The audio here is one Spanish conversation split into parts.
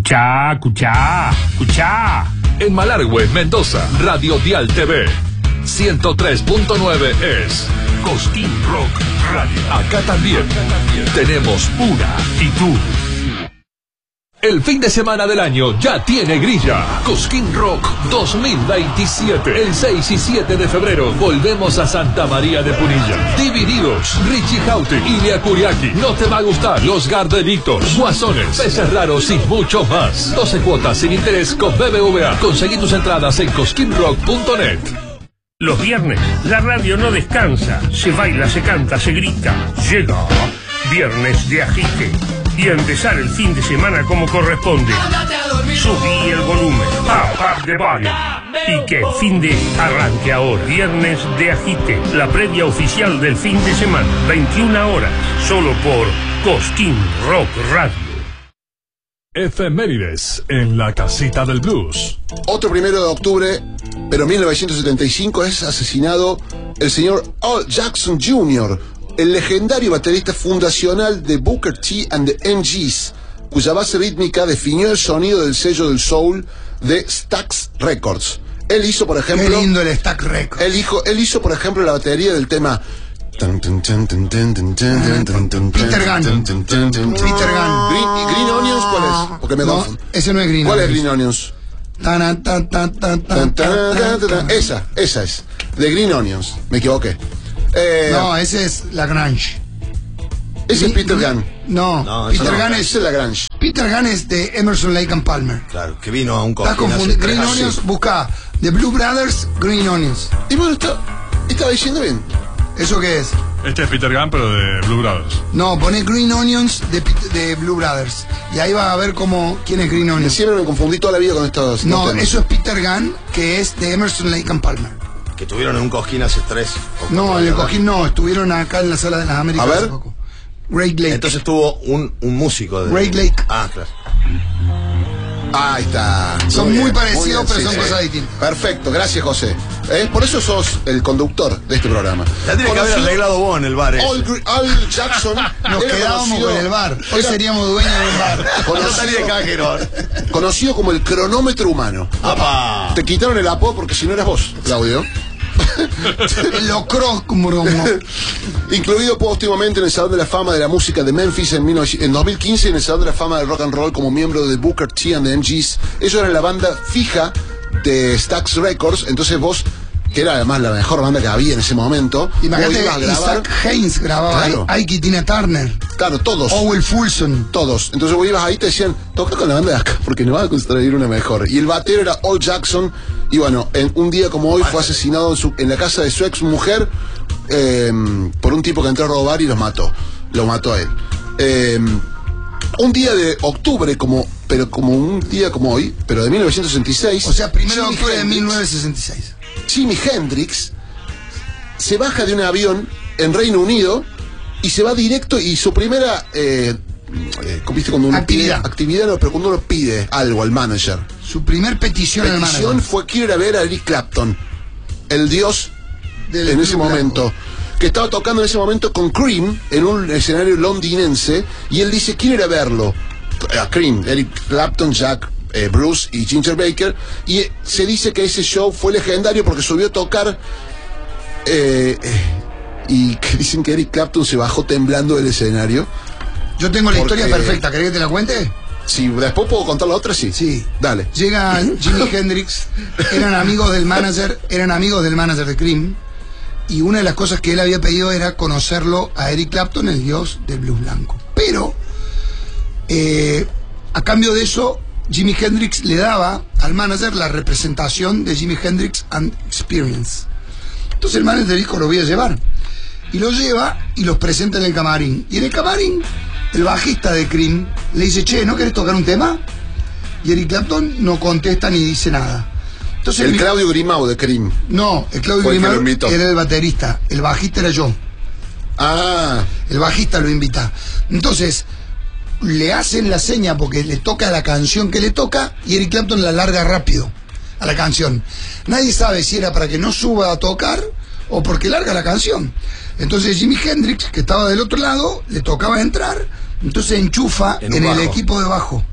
Escuchá, escuchá, escuchá. En Malargüe, Mendoza, Radio Dial TV 103.9 es Cosquín Rock Radio. Acá también tenemos una y tú. El fin de semana del año ya tiene grilla. Cosquín Rock 2027. El 6 y 7 de febrero volvemos a Santa María de Punilla. Divididos, Richie Houghton, Ilia Kuriaki. No te va a gustar. Los Gardelitos, Guasones, Peces Raros y mucho más. 12 cuotas sin interés con BBVA. Conseguí tus entradas en cosquinrock.net. Los viernes, la radio no descansa. Se baila, se canta, se grita. Llega Viernes de Agite. Y a empezar el fin de semana como corresponde. Subí el volumen, up the volume. Y que el fin de arranque ahora. Viernes de Agite, la previa oficial del fin de semana. 21 horas, solo por Cosquín Rock Radio. Efemérides en la casita del blues. Otro 1 de octubre, pero 1975, es asesinado el señor Al Jackson Jr., el legendario baterista fundacional de Booker T and the MGs, cuya base rítmica definió el sonido del sello del soul de Stax Records. Él hizo, por ejemplo... Qué lindo el Stax Records. Él hizo, por ejemplo, la batería del tema... Peter Gunn. Peter Gunn. Green Onions, ¿cuál es? Porque me confundo. Ese no es Green ¿Cuál Onions. es Green Onions? Esa es. De Green Onions. Me equivoqué. No, ese es Lagrange. Ese es Peter Gunn. No, Peter Gunn es Lagrange. Peter Gunn es de Emerson, Lake and Palmer. Claro, que vino a un Estás confundiendo. Green Onions, busca The Blue Brothers, Green Onions. Y bueno, estaba diciendo bien. ¿Eso qué es? Este es Peter Gunn, pero de Blue Brothers. No, poné Green Onions de Blue Brothers. Y ahí vas a ver quién es Green Onions. Siempre me confundí toda la vida con estos. No, eso es Peter Gunn, que es de Emerson, Lake and Palmer. Que estuvieron en un Cosquín hace 3. No, en el Cosquín no, estuvieron acá en la Sala de las Américas. A ver. Hace poco. Great Lake. Entonces tuvo un músico de... Great Lake. Ah, claro. Ahí está. Son muy parecidos, pero sí, son sí. cosas distintas. Perfecto, gracias, José. Por eso sos el conductor de este programa. La tiene que haber arreglado vos en el bar. Al Jackson. Nos quedábamos con el bar. Hoy seríamos dueños del bar. Conocido como el cronómetro humano. ¡Apa! Te quitaron el apodo porque si no eras vos, Claudio. El ocrócromo. Incluido póstumamente en el Salón de la Fama de la Música de Memphis en 2015 y en el Salón de la Fama del Rock and Roll como miembro de Booker T and the MGs. Ellos eran la banda fija de Stax Records, entonces vos, que era además la mejor banda que había en ese momento, Imagínate, ibas a grabar. Isaac Hayes grababa Claro. ahí, Ike y Tina Turner. Claro, todos. Owen Fulson. Todos. Entonces vos ibas ahí y te decían, toca con la banda de acá porque nos vas a construir una mejor. Y el batero era Al Jackson. Y bueno, en un día como hoy fue asesinado en la casa de su ex mujer por un tipo que entró a robar y lo mató a él. Un día de octubre, como un día como hoy, pero de 1966. O sea, 1 de octubre de 1966. Jimi Hendrix se baja de un avión en Reino Unido y se va directo, y su primera ¿viste? Cuando uno actividad, no, pero cuando uno pide algo al manager, su primer petición al manager fue: quiero ir a ver a Eric Clapton, el dios en ese momento, que estaba tocando en ese momento con Cream en un escenario londinense, y él dice: quiero ir a verlo a Cream, Eric Clapton, Jack Bruce y Ginger Baker. Y se dice que ese show fue legendario porque subió a tocar y que dicen que Eric Clapton se bajó temblando del escenario. Yo tengo la historia perfecta, ¿querés que te la cuente? Si después puedo contar la otra, sí. Sí. Dale. Llega Jimi Hendrix, eran amigos del manager de Cream, y una de las cosas que él había pedido era conocerlo a Eric Clapton, el dios del blues blanco. Pero, a cambio de eso, Jimi Hendrix le daba al manager la representación de Jimi Hendrix and Experience. Entonces el manager dijo: lo voy a llevar. Y lo lleva y los presenta en el camarín. Y en el camarín, el bajista de Cream le dice: che, ¿no querés tocar un tema? Y Eric Clapton no contesta ni dice nada. Entonces el Claudio Grimau de Cream. No, el Claudio Grimau era el baterista. El bajista era yo. Ah. El bajista lo invita. Entonces, le hacen la seña porque le toca la canción que le toca, y Eric Clapton la larga rápido a la canción. Nadie sabe si era para que no suba a tocar o porque larga la canción. Entonces Jimi Hendrix, que estaba del otro lado, le tocaba entrar, entonces enchufa en el equipo de bajo.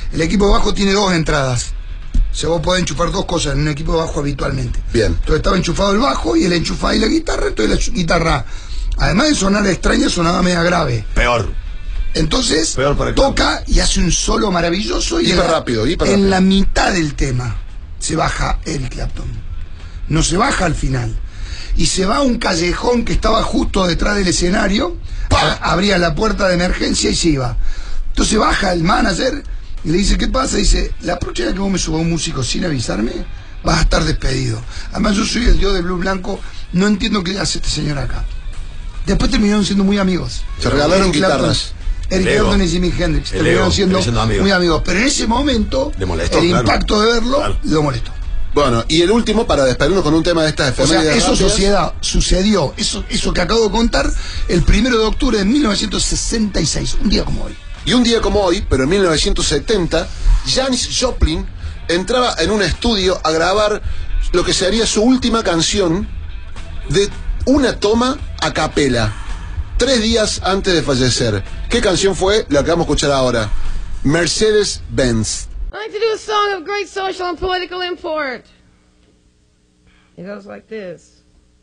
El equipo de bajo tiene 2 entradas. O sea, vos podés enchufar 2 cosas en un equipo de bajo habitualmente. Bien. Entonces estaba enchufado el bajo y él enchufaba ahí la guitarra. Entonces la guitarra, además de sonar extraña, sonaba media grave. Peor. Entonces Peor para el toca y hace un solo maravilloso. Y hiper rápido. En la mitad del tema se baja Eric Clapton. No se baja al final. Y se va a un callejón que estaba justo detrás del escenario. Abría la puerta de emergencia y se iba. Entonces baja el manager y le dice, ¿qué pasa? Dice, la próxima vez que vos me subas un músico sin avisarme, vas a estar despedido. Además yo soy el dios de blues blanco, no entiendo qué hace este señor acá. Después terminaron siendo muy amigos. Se regalaron guitarras. Eric Clapton y Jimi Hendrix terminaron siendo muy amigos. Pero en ese momento, molestó, el impacto de verlo lo molestó. Bueno, y el último, para despedirnos con un tema de estas efemérides rápidas. Sucedió, eso que acabo de contar, el 1 de octubre de 1966, un día como hoy. Y un día como hoy, pero en 1970, Janis Joplin entraba en un estudio a grabar lo que sería su última canción de una toma a capela, 3 días antes de fallecer. ¿Qué canción fue? La que vamos a escuchar ahora. Mercedes-Benz. I'd like to do a song of great social and political import. It goes like this.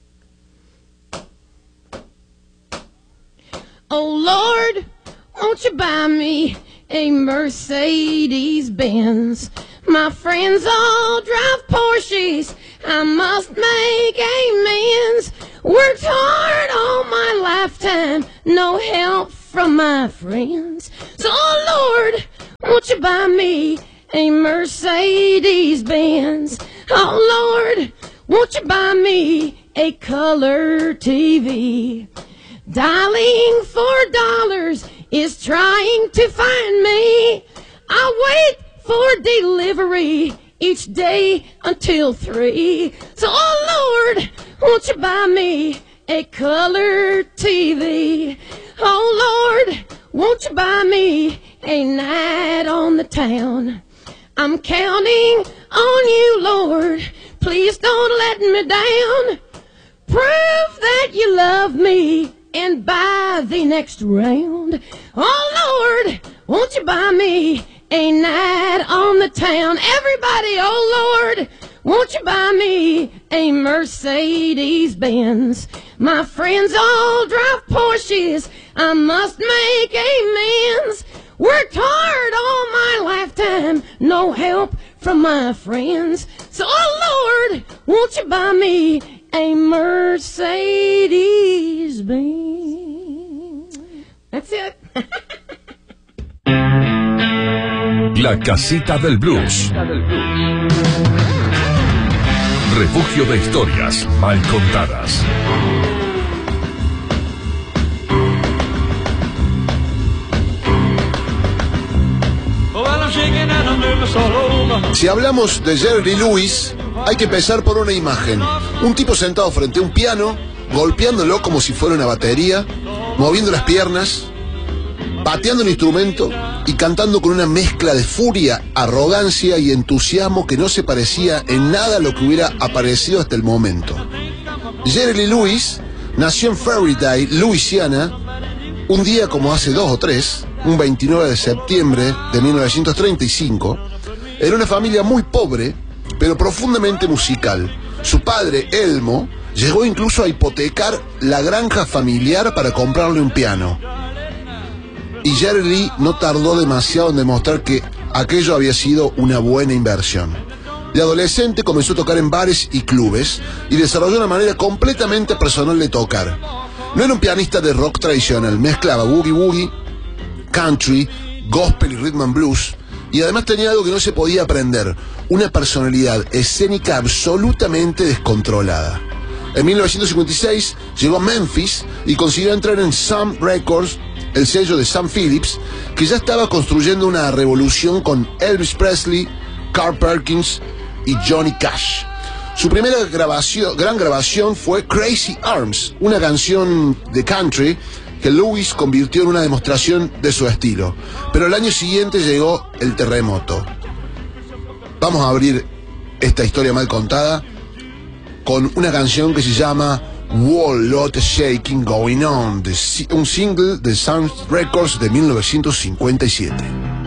Oh Lord, won't you buy me a Mercedes-Benz? My friends all drive Porsches, I must make amends. Worked hard all my lifetime, no help from my friends. So oh Lord, won't you buy me a Mercedes-Benz? Oh Lord, won't you buy me a color TV? Dialing $4 is trying to find me. I wait for delivery each day until 3. So oh Lord, won't you buy me a color TV? Oh Lord, won't you buy me a night on the town? I'm counting on you, Lord. Please don't let me down. Prove that you love me and buy the next round. Oh Lord, won't you buy me a night on the town? Everybody, oh Lord, won't you buy me a Mercedes-Benz? My friends all drive Porsches, I must make amends. Worked hard all my lifetime, no help from my friends. So, oh Lord, won't you buy me a Mercedes-Benz? That's it. La Casita del Blues. Refugio de historias mal contadas. Si hablamos de Jerry Lee Lewis, hay que empezar por una imagen. Un tipo sentado frente a un piano, golpeándolo como si fuera una batería, moviendo las piernas, pateando un instrumento y cantando con una mezcla de furia, arrogancia y entusiasmo que no se parecía en nada a lo que hubiera aparecido hasta el momento. Jerry Lee Lewis nació en Fairytale, Luisiana, un día como hace 2 o 3, un 29 de septiembre de 1935, en una familia muy pobre, pero profundamente musical. Su padre, Elmo, llegó incluso a hipotecar la granja familiar para comprarle un piano. Y Jerry Lee no tardó demasiado en demostrar que aquello había sido una buena inversión. De adolescente comenzó a tocar en bares y clubes y desarrolló una manera completamente personal de tocar. No era un pianista de rock tradicional, mezclaba boogie woogie, country, gospel y rhythm and blues, y además tenía algo que no se podía aprender, una personalidad escénica absolutamente descontrolada. En 1956 llegó a Memphis y consiguió entrar en Sun Records, el sello de Sam Phillips, que ya estaba construyendo una revolución con Elvis Presley, Carl Perkins y Johnny Cash. Su primera gran grabación fue Crazy Arms, una canción de country que Lewis convirtió en una demostración de su estilo. Pero el año siguiente llegó el terremoto. Vamos a abrir esta historia mal contada con una canción que se llama Whole Lot Shaking Going On, un single de Sun Records de 1957.